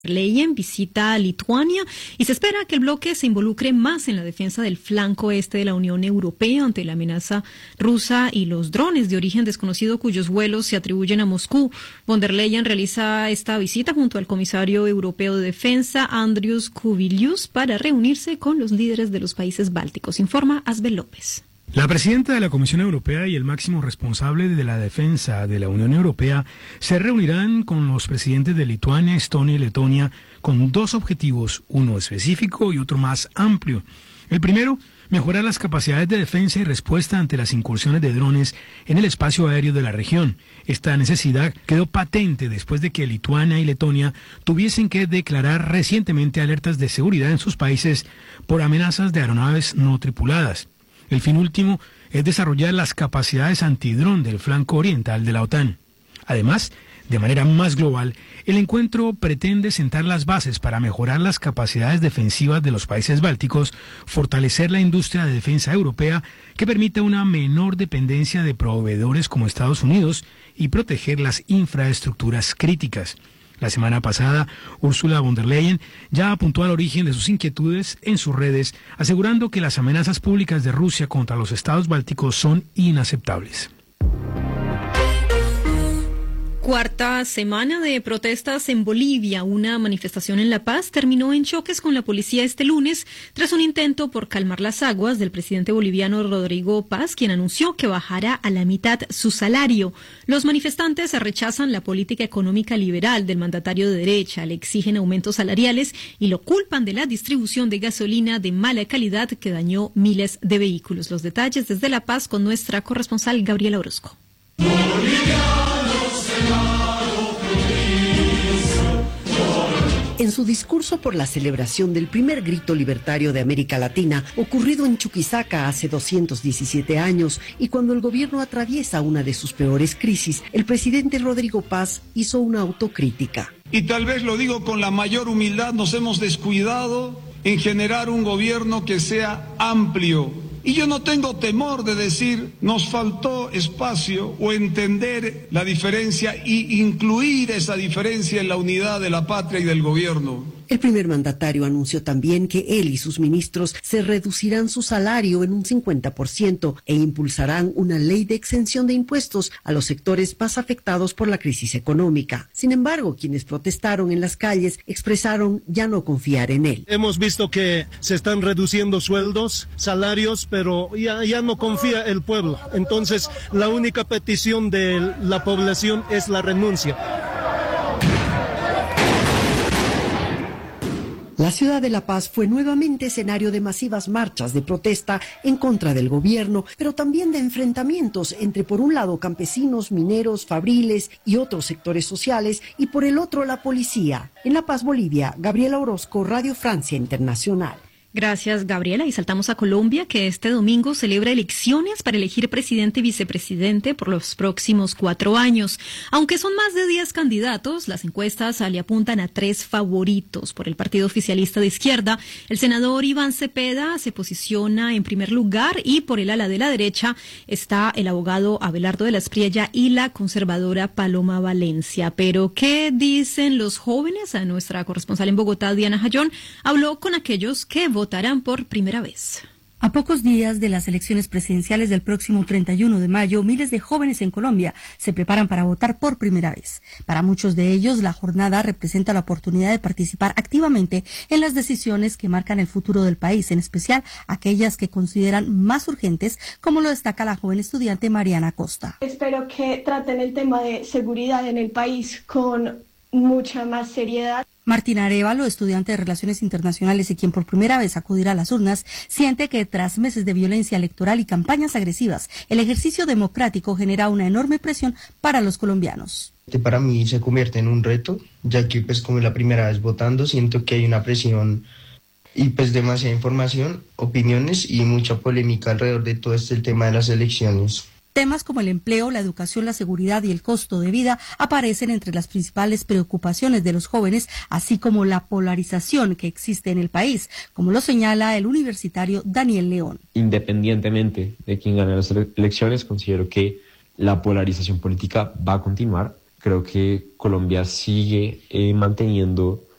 Leyen visita a Lituania y se espera que el bloque se involucre más en la defensa del flanco este de la Unión Europea ante la amenaza rusa y los drones de origen desconocido cuyos vuelos se atribuyen a Moscú. Von der Leyen realiza esta visita junto al comisario europeo de defensa, Andrius Kubilius, para reunirse con los líderes de los países bálticos. Informa Asbel López. La presidenta de la Comisión Europea y el máximo responsable de la defensa de la Unión Europea se reunirán con los presidentes de Lituania, Estonia y Letonia con dos objetivos, uno específico y otro más amplio. El primero, mejorar las capacidades de defensa y respuesta ante las incursiones de drones en el espacio aéreo de la región. Esta necesidad quedó patente después de que Lituania y Letonia tuviesen que declarar recientemente alertas de seguridad en sus países por amenazas de aeronaves no tripuladas. El fin último es desarrollar las capacidades antidrón del flanco oriental de la OTAN. Además, de manera más global, el encuentro pretende sentar las bases para mejorar las capacidades defensivas de los países bálticos, fortalecer la industria de defensa europea que permita una menor dependencia de proveedores como Estados Unidos y proteger las infraestructuras críticas. La semana pasada, Ursula von der Leyen ya apuntó al origen de sus inquietudes en sus redes, asegurando que las amenazas públicas de Rusia contra los estados bálticos son inaceptables. Cuarta semana de protestas en Bolivia. Una manifestación en La Paz terminó en choques con la policía este lunes tras un intento por calmar las aguas del presidente boliviano Rodrigo Paz, quien anunció que bajará a la mitad su salario. Los manifestantes rechazan la política económica liberal del mandatario de derecha, le exigen aumentos salariales y lo culpan de la distribución de gasolina de mala calidad que dañó miles de vehículos. Los detalles desde La Paz con nuestra corresponsal Gabriela Orozco. En su discurso por la celebración del primer grito libertario de América Latina, ocurrido en Chuquisaca hace 217 años, y cuando el gobierno atraviesa una de sus peores crisis, el presidente Rodrigo Paz hizo una autocrítica. Y tal vez lo digo con la mayor humildad, nos hemos descuidado en generar un gobierno que sea amplio. Y yo no tengo temor de decir, nos faltó espacio o entender la diferencia y incluir esa diferencia en la unidad de la patria y del gobierno. El primer mandatario anunció también que él y sus ministros se reducirán su salario en un 50% e impulsarán una ley de exención de impuestos a los sectores más afectados por la crisis económica. Sin embargo, quienes protestaron en las calles expresaron ya no confiar en él. Hemos visto que se están reduciendo sueldos, salarios, pero ya no confía el pueblo. Entonces, la única petición de la población es la renuncia. La ciudad de La Paz fue nuevamente escenario de masivas marchas de protesta en contra del gobierno, pero también de enfrentamientos entre, por un lado, campesinos, mineros, fabriles y otros sectores sociales, y por el otro, la policía. En La Paz, Bolivia, Gabriela Orozco, Radio Francia Internacional. Gracias, Gabriela. Y saltamos a Colombia, que este domingo celebra elecciones para elegir presidente y vicepresidente por los próximos 4 años. Aunque son más de 10 candidatos, las encuestas le apuntan a 3 favoritos. Por el partido oficialista de izquierda, el senador Iván Cepeda se posiciona en primer lugar, y por el ala de la derecha está el abogado Abelardo de la Espriella y la conservadora Paloma Valencia. Pero, ¿qué dicen los jóvenes? A nuestra corresponsal en Bogotá, Diana Jayón, habló con aquellos que votarán por primera vez. A pocos días de las elecciones presidenciales del próximo 31 de mayo, miles de jóvenes en Colombia se preparan para votar por primera vez. Para muchos de ellos, la jornada representa la oportunidad de participar activamente en las decisiones que marcan el futuro del país, en especial aquellas que consideran más urgentes, como lo destaca la joven estudiante Mariana Costa. Espero que traten el tema de seguridad en el país con mucha más seriedad. Martina Arévalo, estudiante de Relaciones Internacionales y quien por primera vez acudirá a las urnas, siente que tras meses de violencia electoral y campañas agresivas, el ejercicio democrático genera una enorme presión para los colombianos. Para mí se convierte en un reto, ya que como es la primera vez votando, siento que hay una presión y demasiada información, opiniones y mucha polémica alrededor de todo este tema de las elecciones. Temas como el empleo, la educación, la seguridad y el costo de vida aparecen entre las principales preocupaciones de los jóvenes, así como la polarización que existe en el país, como lo señala el universitario Daniel León. Independientemente de quién gane las elecciones, considero que la polarización política va a continuar. Creo que Colombia sigue manteniendo